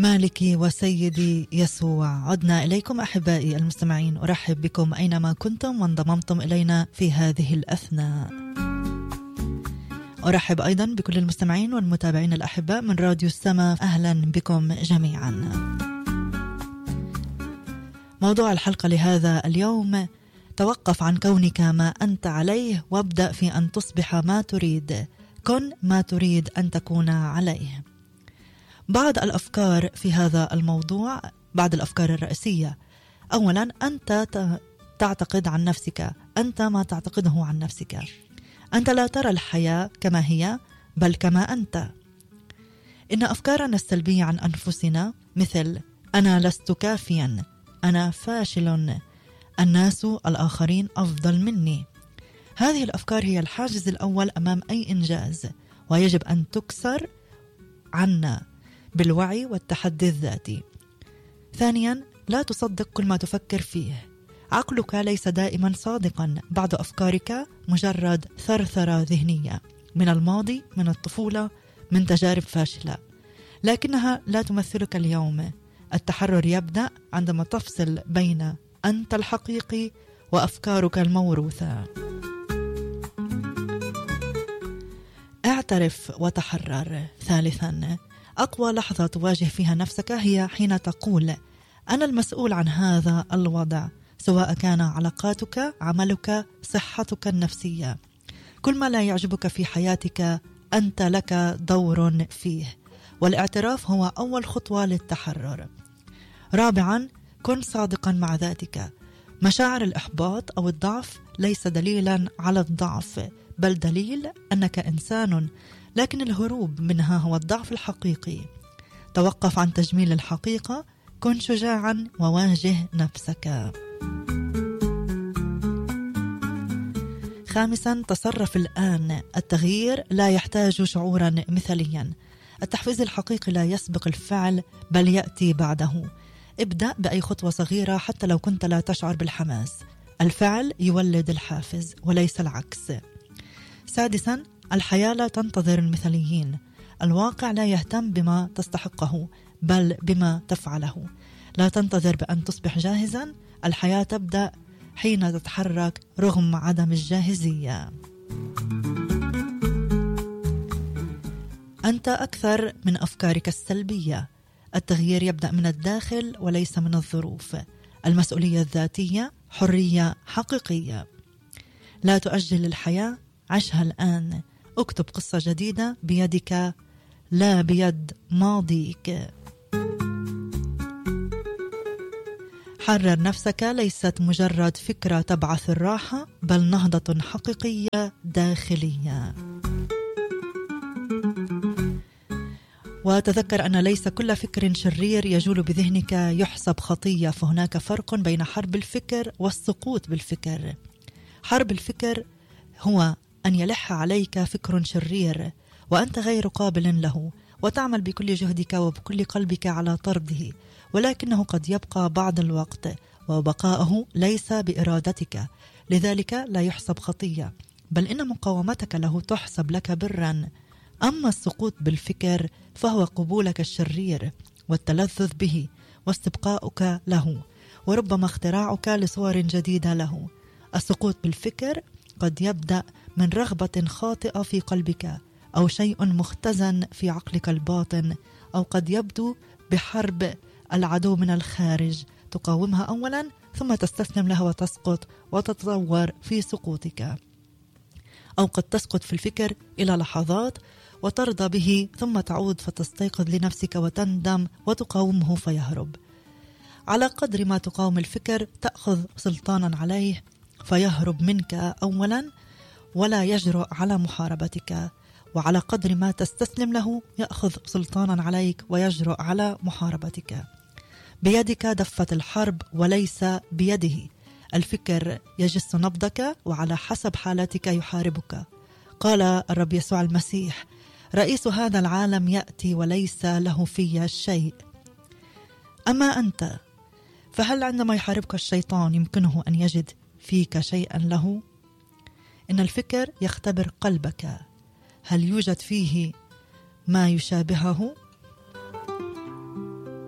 مالكي وسيدي يسوع. عدنا إليكم أحبائي المستمعين، أرحب بكم أينما كنتم وانضممتم إلينا في هذه الأثناء. أرحب أيضا بكل المستمعين والمتابعين الأحباء من راديو السماء، أهلا بكم جميعا. موضوع الحلقة لهذا اليوم: توقف عن كونك ما أنت عليه وابدأ في أن تصبح ما تريد. كن ما تريد أن تكون عليه. بعض الأفكار في هذا الموضوع، بعض الأفكار الرئيسية. أولا، أنت تعتقد عن نفسك، أنت ما تعتقده عن نفسك. أنت لا ترى الحياة كما هي بل كما أنت. إن أفكارنا السلبية عن أنفسنا مثل أنا لست كافيا، أنا فاشل، الناس الآخرين أفضل مني، هذه الأفكار هي الحاجز الأول أمام أي إنجاز، ويجب أن تكسر عنا بالوعي والتحدي الذاتي. ثانيا، لا تصدق كل ما تفكر فيه. عقلك ليس دائما صادقا، بعض أفكارك مجرد ثرثرة ذهنية من الماضي، من الطفولة، من تجارب فاشلة، لكنها لا تمثلك اليوم. التحرر يبدأ عندما تفصل بين أنت الحقيقي وأفكارك الموروثة. اعترف وتحرر. ثالثا، أقوى لحظة تواجه فيها نفسك هي حين تقول أنا المسؤول عن هذا الوضع، سواء كان علاقاتك، عملك، صحتك النفسية. كل ما لا يعجبك في حياتك أنت لك دور فيه، والاعتراف هو أول خطوة للتحرر. رابعا، كن صادقا مع ذاتك. مشاعر الإحباط أو الضعف ليس دليلا على الضعف، بل دليل أنك إنسان، لكن الهروب منها هو الضعف الحقيقي. توقف عن تجميل الحقيقة، كن شجاعا وواجه نفسك. خامسا، تصرف الآن. التغيير لا يحتاج شعورا مثاليا. التحفيز الحقيقي لا يسبق الفعل بل يأتي بعده. ابدأ بأي خطوة صغيرة حتى لو كنت لا تشعر بالحماس. الفعل يولد الحافز وليس العكس. سادسا، الحياة لا تنتظر المثاليين. الواقع لا يهتم بما تستحقه بل بما تفعله. لا تنتظر بأن تصبح جاهزا، الحياة تبدأ حين تتحرك رغم عدم الجاهزية. أنت أكثر من أفكارك السلبية. التغيير يبدأ من الداخل وليس من الظروف. المسؤولية الذاتية حرية حقيقية. لا تؤجل الحياة، عشها الآن. اكتب قصة جديدة بيدك لا بيد ماضيك. حرر نفسك ليست مجرد فكرة تبعث الراحة بل نهضة حقيقية داخلية. وتذكر أن ليس كل فكر شرير يجول بذهنك يحسب خطية، فهناك فرق بين حرب الفكر والسقوط بالفكر. حرب الفكر هو أن يلح عليك فكر شرير وأنت غير قابل له، وتعمل بكل جهدك وبكل قلبك على طرده، ولكنه قد يبقى بعض الوقت، وبقاءه ليس بإرادتك، لذلك لا يحسب خطية، بل إن مقاومتك له تحسب لك برا. أما السقوط بالفكر فهو قبولك الشرير والتلذذ به واستبقاؤك له، وربما اختراعك لصور جديدة له. السقوط بالفكر قد يبدأ من رغبة خاطئة في قلبك أو شيء مختزن في عقلك الباطن، أو قد يبدو بحرب العدو من الخارج تقاومها أولا ثم تستسلم لها وتسقط وتتطور في سقوطك. أو قد تسقط في الفكر إلى لحظات وترضى به ثم تعود فتستيقظ لنفسك وتندم وتقاومه فيهرب. على قدر ما تقاوم الفكر تأخذ سلطانا عليه فيهرب منك أولا ولا يجرؤ على محاربتك، وعلى قدر ما تستسلم له يأخذ سلطانا عليك ويجرؤ على محاربتك. بيدك دفة الحرب وليس بيده. الفكر يجس نبضك وعلى حسب حالتك يحاربك. قال الرب يسوع المسيح: رئيس هذا العالم يأتي وليس له في شيء. أما أنت فهل عندما يحاربك الشيطان يمكنه أن يجد فيك شيئا له؟ إن الفكر يختبر قلبك، هل يوجد فيه ما يشابهه؟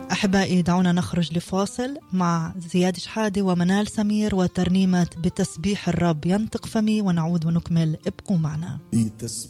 أحبائي دعونا نخرج لفاصل مع زياد شحادة ومنال سمير وترنيمة بتسبيح الرب ينطق فمي، ونعود ونكمل. ابقوا معنا.